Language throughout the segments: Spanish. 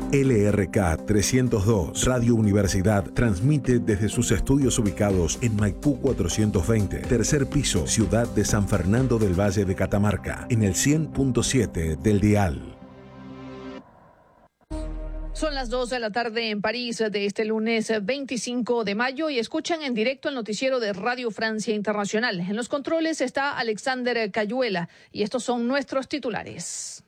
LRK 302, Radio Universidad, transmite desde sus estudios ubicados en Maipú 420, tercer piso, Ciudad de San Fernando del Valle de Catamarca, en el 100.7 del dial. Son las 2 de la tarde en París de este lunes 25 de mayo y escuchan en directo el noticiero de Radio Francia Internacional. En los controles está Alexander Cayuela y estos son nuestros titulares.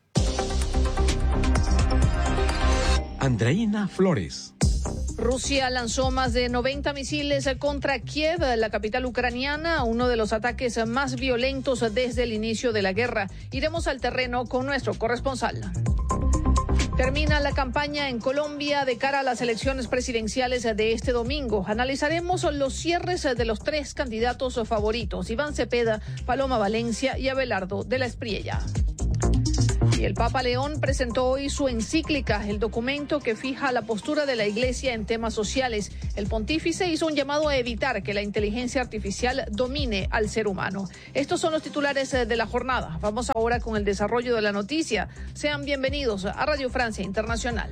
Andreina Flores. Rusia lanzó más de 90 misiles contra Kiev, la capital ucraniana, uno de los ataques más violentos desde el inicio de la guerra. Iremos al terreno con nuestro corresponsal. Termina la campaña en Colombia de cara a las elecciones presidenciales de este domingo. Analizaremos los cierres de los tres candidatos favoritos, Iván Cepeda, Paloma Valencia y Abelardo de la Espriella. Y el Papa León presentó hoy su encíclica, el documento que fija la postura de la Iglesia en temas sociales. El pontífice hizo un llamado a evitar que la inteligencia artificial domine al ser humano. Estos son los titulares de la jornada. Vamos ahora con el desarrollo de la noticia. Sean bienvenidos a Radio Francia Internacional.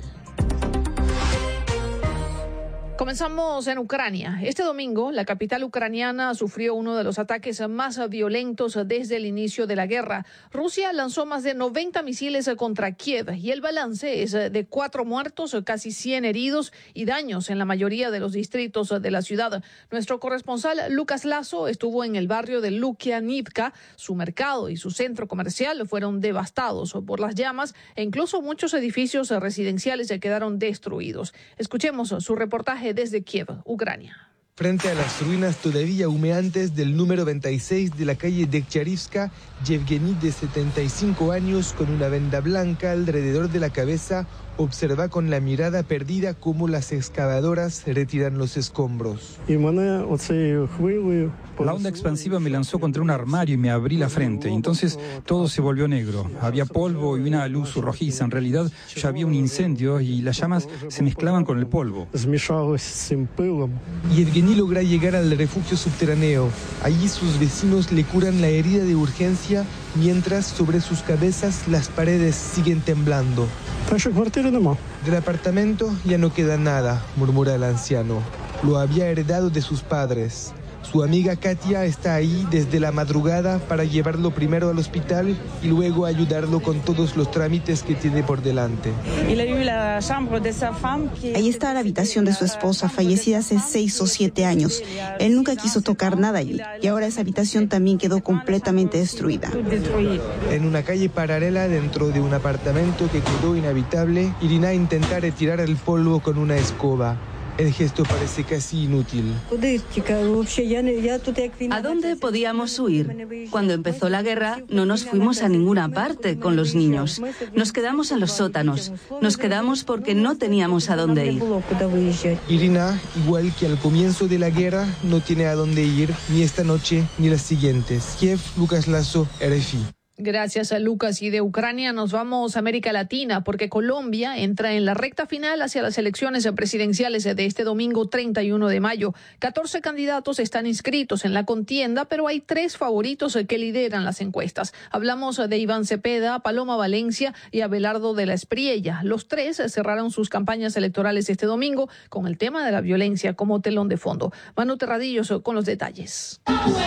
Comenzamos en Ucrania. Este domingo, la capital ucraniana sufrió uno de los ataques más violentos desde el inicio de la guerra. Rusia lanzó más de 90 misiles contra Kiev y el balance es de 4 muertos, casi 100 heridos y daños en la mayoría de los distritos de la ciudad. Nuestro corresponsal Lucas Lazo estuvo en el barrio de Lukianivka. Su mercado y su centro comercial fueron devastados por las llamas e incluso muchos edificios residenciales se quedaron destruidos. Escuchemos su reportaje desde Kiev, Ucrania. Frente a las ruinas todavía humeantes del número 26 de la calle Dektyarivska, Yevgeny, de 75 años, con una venda blanca alrededor de la cabeza, observa con la mirada perdida cómo las excavadoras retiran los escombros. La onda expansiva me lanzó contra un armario y me abrí la frente. Entonces todo se volvió negro. Había polvo y una luz rojiza. En realidad ya había un incendio y las llamas se mezclaban con el polvo. Yevgeny logra llegar al refugio subterráneo. Allí sus vecinos le curan la herida de urgencia, mientras sobre sus cabezas las paredes siguen temblando. Del apartamento ya no queda nada, murmura el anciano. Lo había heredado de sus padres. Su amiga Katia está ahí desde la madrugada para llevarlo primero al hospital y luego ayudarlo con todos los trámites que tiene por delante. Ahí está la habitación de su esposa, fallecida hace 6 o 7 años. Él nunca quiso tocar nada allí y ahora esa habitación también quedó completamente destruida. En una calle paralela dentro de un apartamento que quedó inhabitable, Irina intenta retirar el polvo con una escoba. El gesto parece casi inútil. ¿A dónde podíamos huir? Cuando empezó la guerra no nos fuimos a ninguna parte con los niños. Nos quedamos en los sótanos. Nos quedamos porque no teníamos a dónde ir. Irina, igual que al comienzo de la guerra, no tiene a dónde ir ni esta noche ni las siguientes. Kiev, Lucas Lazo, RFI. Gracias a Lucas. Y de Ucrania nos vamos a América Latina porque Colombia entra en la recta final hacia las elecciones presidenciales de este domingo 31 de mayo. 14 candidatos están inscritos en la contienda, pero hay 3 favoritos que lideran las encuestas. Hablamos de Iván Cepeda, Paloma Valencia y Abelardo de la Espriella. Los 3 cerraron sus campañas electorales este domingo con el tema de la violencia como telón de fondo. Manu Terradillos con los detalles.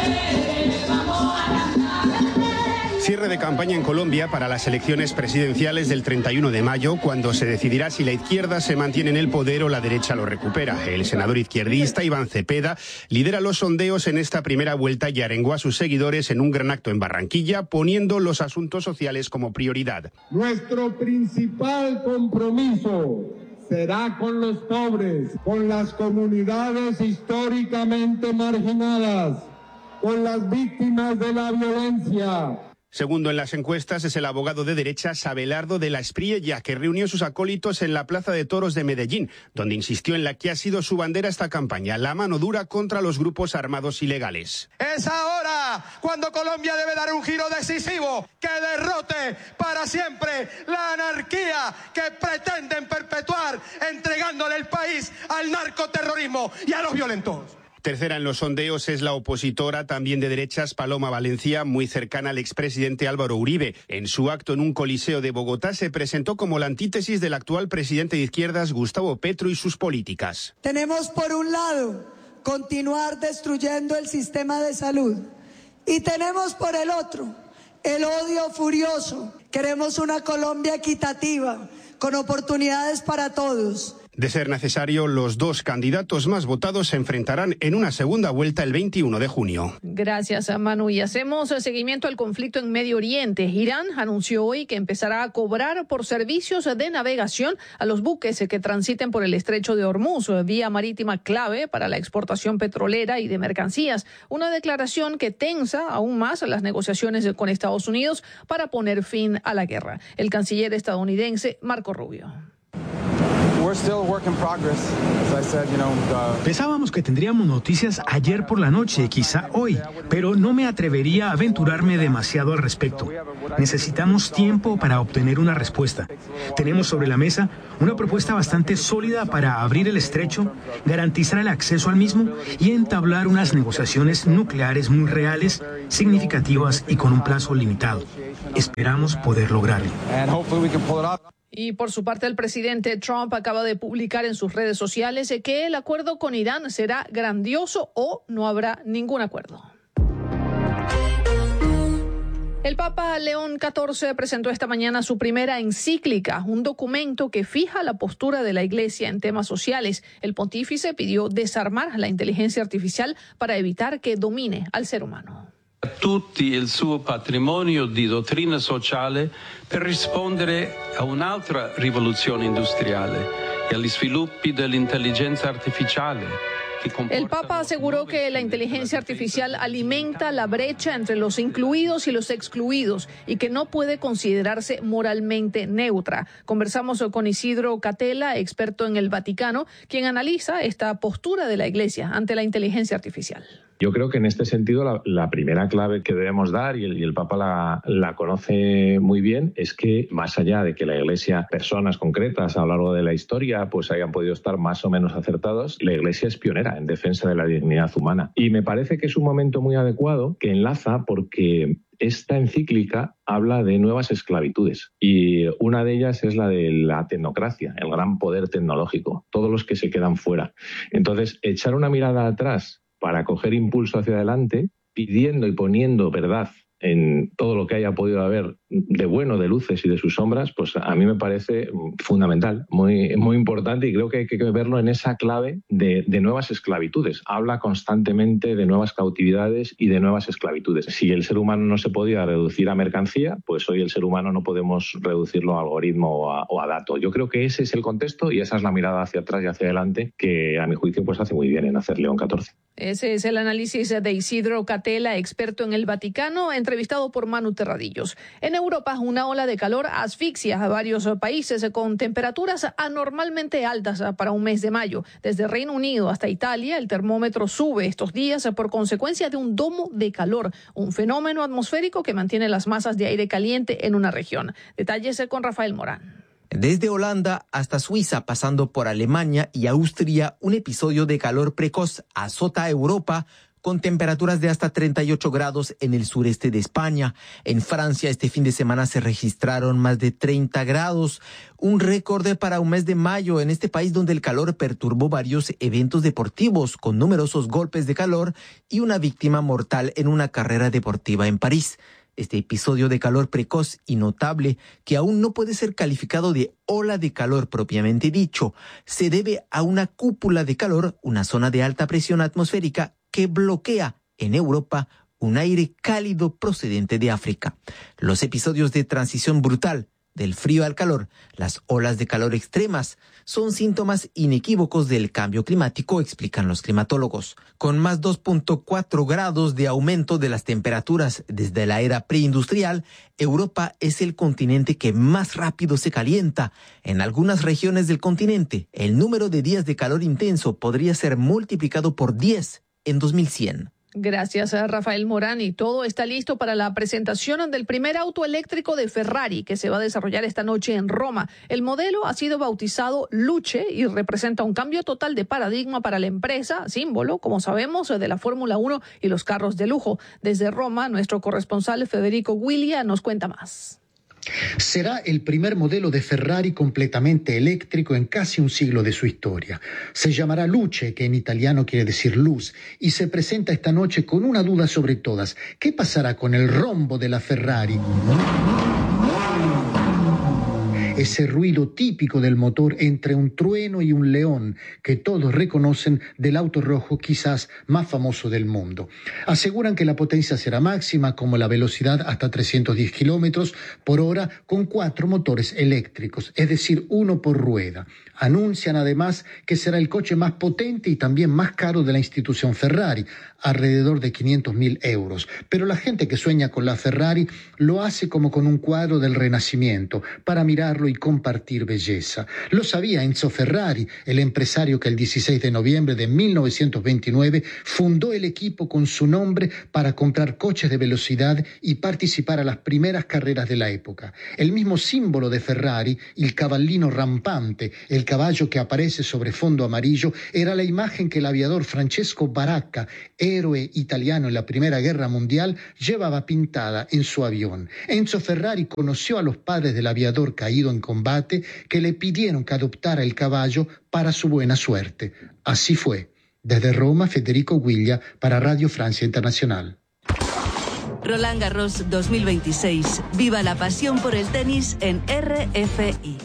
Cierre de campaña en Colombia para las elecciones presidenciales del 31 de mayo, cuando se decidirá si la izquierda se mantiene en el poder o la derecha lo recupera. El senador izquierdista Iván Cepeda lidera los sondeos en esta primera vuelta y arengó a sus seguidores en un gran acto en Barranquilla, poniendo los asuntos sociales como prioridad. Nuestro principal compromiso será con los pobres, con las comunidades históricamente marginadas, con las víctimas de la violencia. Segundo en las encuestas es el abogado de derechas Abelardo de la Espriella, que reunió a sus acólitos en la Plaza de Toros de Medellín, donde insistió en la que ha sido su bandera esta campaña, la mano dura contra los grupos armados ilegales. Es ahora cuando Colombia debe dar un giro decisivo que derrote para siempre la anarquía que pretenden perpetuar entregándole el país al narcoterrorismo y a los violentos. Tercera en los sondeos es la opositora, también de derechas, Paloma Valencia, muy cercana al expresidente Álvaro Uribe. En su acto en un coliseo de Bogotá se presentó como la antítesis del actual presidente de izquierdas, Gustavo Petro, y sus políticas. Tenemos por un lado continuar destruyendo el sistema de salud y tenemos por el otro el odio furioso. Queremos una Colombia equitativa, con oportunidades para todos. De ser necesario, los dos candidatos más votados se enfrentarán en una segunda vuelta el 21 de junio. Gracias, Manu. Y hacemos seguimiento al conflicto en Medio Oriente. Irán anunció hoy que empezará a cobrar por servicios de navegación a los buques que transiten por el estrecho de Hormuz, vía marítima clave para la exportación petrolera y de mercancías. Una declaración que tensa aún más las negociaciones con Estados Unidos para poner fin a la guerra. El canciller estadounidense Marco Rubio. Pensábamos que tendríamos noticias ayer por la noche, quizá hoy, pero no me atrevería a aventurarme demasiado al respecto. Necesitamos tiempo para obtener una respuesta. Tenemos sobre la mesa una propuesta bastante sólida para abrir el estrecho, garantizar el acceso al mismo y entablar unas negociaciones nucleares muy reales, significativas y con un plazo limitado. Esperamos poder lograrlo. Y por su parte, el presidente Trump acaba de publicar en sus redes sociales que el acuerdo con Irán será grandioso o no habrá ningún acuerdo. El Papa León XIV presentó esta mañana su primera encíclica, un documento que fija la postura de la Iglesia en temas sociales. El pontífice pidió desarmar la inteligencia artificial para evitar que domine al ser humano. A tutti il suo patrimonio di dottrina sociale per rispondere a un'altra rivoluzione industriale e agli sviluppi dell'intelligenza artificiale. El Papa aseguró que la inteligencia artificial alimenta la brecha entre los incluidos y los excluidos y que no puede considerarse moralmente neutra. Conversamos con Isidro Catella, experto en el Vaticano, quien analiza esta postura de la Iglesia ante la inteligencia artificial. Yo creo que en este sentido la primera clave que debemos dar, y el Papa la conoce muy bien, es que más allá de que la Iglesia, personas concretas a lo largo de la historia, pues hayan podido estar más o menos acertados, la Iglesia es pionera en defensa de la dignidad humana. Y me parece que es un momento muy adecuado que enlaza porque esta encíclica habla de nuevas esclavitudes y una de ellas es la de la tecnocracia, el gran poder tecnológico, todos los que se quedan fuera. Entonces, echar una mirada atrás para coger impulso hacia adelante, pidiendo y poniendo verdad en todo lo que haya podido haber de bueno, de luces y de sus sombras, pues a mí me parece fundamental, muy, muy importante, y creo que hay que verlo en esa clave de nuevas esclavitudes. Habla constantemente de nuevas cautividades y de nuevas esclavitudes. Si el ser humano no se podía reducir a mercancía, pues hoy el ser humano no podemos reducirlo a algoritmo o a dato. Yo creo que ese es el contexto y esa es la mirada hacia atrás y hacia adelante que a mi juicio pues hace muy bien en hacer León XIV. Ese es el análisis de Isidro Catella, experto en el Vaticano, entrevistado por Manu Terradillos. En Europa, una ola de calor asfixia a varios países con temperaturas anormalmente altas para un mes de mayo. Desde Reino Unido hasta Italia, el termómetro sube estos días por consecuencia de un domo de calor, un fenómeno atmosférico que mantiene las masas de aire caliente en una región. Detalles con Rafael Morán. Desde Holanda hasta Suiza, pasando por Alemania y Austria, un episodio de calor precoz azota a Europa, con temperaturas de hasta 38 grados en el sureste de España. En Francia, este fin de semana se registraron más de 30 grados, un récord para un mes de mayo en este país donde el calor perturbó varios eventos deportivos, con numerosos golpes de calor y una víctima mortal en una carrera deportiva en París. Este episodio de calor precoz y notable, que aún no puede ser calificado de ola de calor propiamente dicho, se debe a una cúpula de calor, una zona de alta presión atmosférica que bloquea en Europa un aire cálido procedente de África. Los episodios de transición brutal del frío al calor, las olas de calor extremas, son síntomas inequívocos del cambio climático, explican los climatólogos. Con más 2.4 grados de aumento de las temperaturas desde la era preindustrial, Europa es el continente que más rápido se calienta. En algunas regiones del continente, el número de días de calor intenso podría ser multiplicado por 10 en 2100. Gracias a Rafael Morán. Y todo está listo para la presentación del primer auto eléctrico de Ferrari que se va a desarrollar esta noche en Roma. El modelo ha sido bautizado Luce y representa un cambio total de paradigma para la empresa, símbolo, como sabemos, de la Fórmula 1 y los carros de lujo. Desde Roma, nuestro corresponsal Federico Guiglia nos cuenta más. Será el primer modelo de Ferrari completamente eléctrico en casi un siglo de su historia. Se llamará Luce, que en italiano quiere decir luz, y se presenta esta noche con una duda sobre todas. ¿Qué pasará con el rombo de la Ferrari? Ese ruido típico del motor entre un trueno y un león que todos reconocen del auto rojo quizás más famoso del mundo. Aseguran que la potencia será máxima, como la velocidad hasta 310 kilómetros por hora, con 4 motores eléctricos, es decir, uno por rueda. Anuncian además que será el coche más potente y también más caro de la institución Ferrari, alrededor de 500.000 euros. Pero la gente que sueña con la Ferrari lo hace como con un cuadro del Renacimiento, para mirarlo y compartir belleza. Lo sabía Enzo Ferrari, el empresario que el 16 de noviembre de 1929 fundó el equipo con su nombre para comprar coches de velocidad y participar a las primeras carreras de la época. El mismo símbolo de Ferrari, el cavallino rampante, el caballo que aparece sobre fondo amarillo, era la imagen que el aviador Francesco Baracca, héroe italiano en la Primera Guerra Mundial, llevaba pintada en su avión. Enzo Ferrari conoció a los padres del aviador caído en combate, que le pidieron que adoptara el caballo para su buena suerte. Así fue. Desde Roma, Federico Guiglia para Radio Francia Internacional. Roland Garros 2026. Viva la pasión por el tenis en RFI.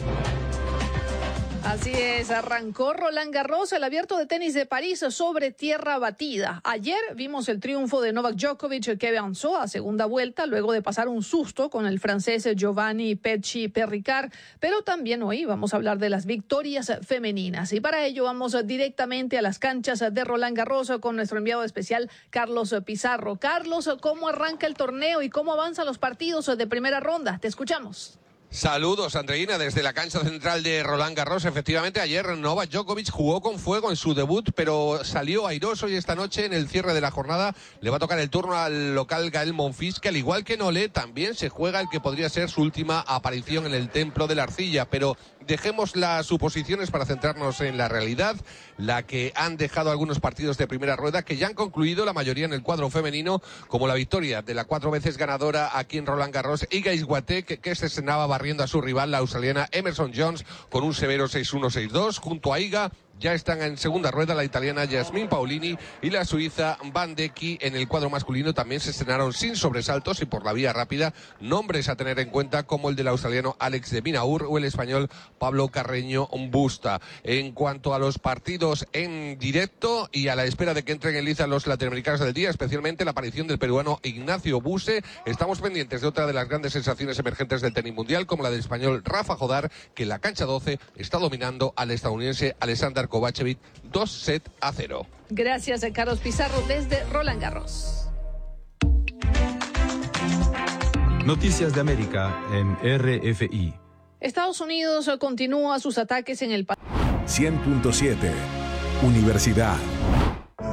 Así es, arrancó Roland Garros, el abierto de tenis de París sobre tierra batida. Ayer vimos el triunfo de Novak Djokovic, que avanzó a segunda vuelta luego de pasar un susto con el francés Giovanni Pecci Perricard. Pero también hoy vamos a hablar de las victorias femeninas. Y para ello vamos directamente a las canchas de Roland Garros con nuestro enviado especial, Carlos Pizarro. Carlos, ¿cómo arranca el torneo y cómo avanzan los partidos de primera ronda? Te escuchamos. Saludos, Andreina, desde la cancha central de Roland Garros. Efectivamente, ayer Novak Djokovic jugó con fuego en su debut, pero salió airoso, y esta noche, en el cierre de la jornada, le va a tocar el turno al local Gael Monfils, que al igual que Nole, también se juega el que podría ser su última aparición en el Templo de la Arcilla. Pero dejemos las suposiciones para centrarnos en la realidad, la que han dejado algunos partidos de primera rueda que ya han concluido, la mayoría en el cuadro femenino, como la victoria de la 4 veces ganadora aquí en Roland Garros, Iga Swiatek, que se estrenaba barriendo a su rival, la australiana Emerson Jones, con un severo 6-1, 6-2. Junto a Iga ya están en segunda rueda la italiana Jasmine Paolini y la suiza Van de Eki. En el cuadro masculino también se estrenaron sin sobresaltos y por la vía rápida, nombres a tener en cuenta como el del australiano Alex de Minaur o el español Pablo Carreño Busta. En cuanto a los partidos en directo y a la espera de que entren en liza los latinoamericanos del día, especialmente la aparición del peruano Ignacio Buse, estamos pendientes de otra de las grandes sensaciones emergentes del tenis mundial, como la del español Rafa Jodar, que en la cancha 12 está dominando al estadounidense Alexander Kovacevic 2-0. Gracias, Carlos Pizarro, desde Roland Garros. Noticias de América en RFI. Estados Unidos continúa sus ataques en el país. 100.7 Universidad.